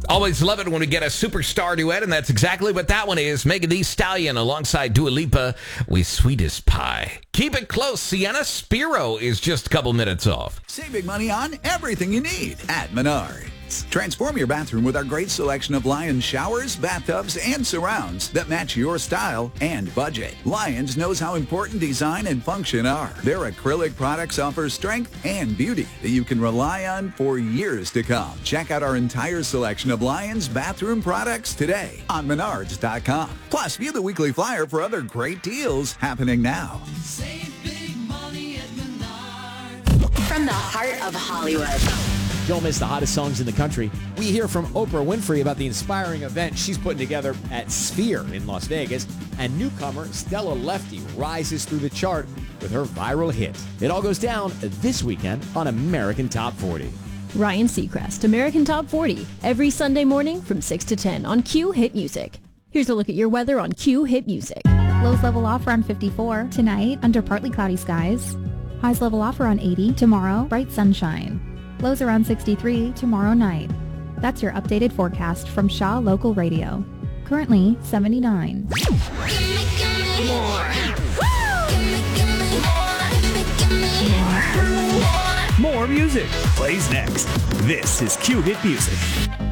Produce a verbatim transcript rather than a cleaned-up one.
Always love it when we get a superstar duet, and that's exactly what that one is. Megan Thee Stallion alongside Dua Lipa with Sweetest Pie. Keep it close. Sienna Spiro is just a couple minutes off. Save big money on everything you need at Menards. Transform your bathroom with our great selection of Lions showers, bathtubs, and surrounds that match your style and budget. Lions knows how important design and function are. Their acrylic products offer strength and beauty that you can rely on for years to come. Check out our entire selection of Lions bathroom products today on Menards dot com. Plus, view the weekly flyer for other great deals happening now. Save big money at Menards. From the heart of Hollywood. Don't miss the hottest songs in the country. We hear from Oprah Winfrey about the inspiring event she's putting together at Sphere in Las Vegas. And newcomer Stella Lefty rises through the chart with her viral hit. It all goes down this weekend on American Top forty. Ryan Seacrest, American Top forty, every Sunday morning from six to ten on Q Hit Music. Here's a look at your weather on Q Hit Music. Lows level off around fifty-four. Tonight, under partly cloudy skies. Highs level off around eighty. Tomorrow, bright sunshine. Lows around sixty-three tomorrow night. That's your updated forecast from Shaw Local Radio. Currently seventy-nine. More music plays next. This is Q Hit Music.